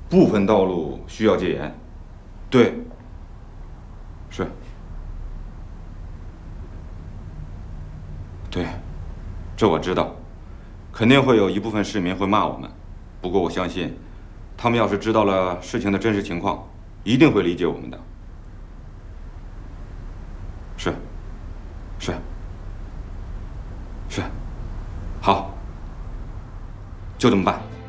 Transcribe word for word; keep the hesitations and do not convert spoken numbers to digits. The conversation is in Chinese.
部分道路需要戒严。对，是，对，这我知道，肯定会有一部分市民会骂我们，不过我相信，他们要是知道了事情的真实情况，一定会理解我们的。是，是，是，好，就这么办。